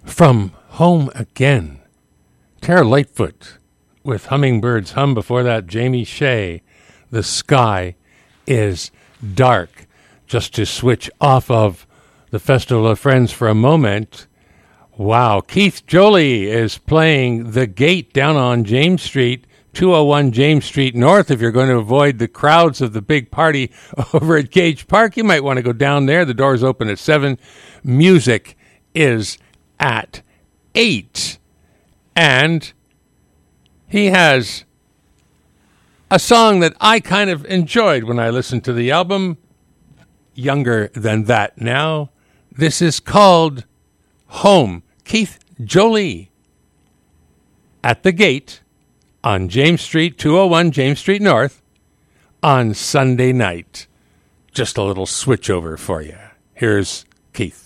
From Home Again, Tara Lightfoot with Hummingbird's Hum. Before that, Jamie Shea, The Sky is Dark. Just to switch off of the Festival of Friends for a moment, wow, Keith Jolie is playing The Gate down on James Street, 201 James Street North. If you're going to avoid the crowds of the big party over at Gage Park, you might want to go down there. The doors open at 7. Music is at 8. And he has a song that I kind of enjoyed when I listened to the album. Younger than that now. This is called Home. Keith Jolie at the Gate on James Street, 201 James Street North on Sunday night. Just a little switch over for you. Here's Keith.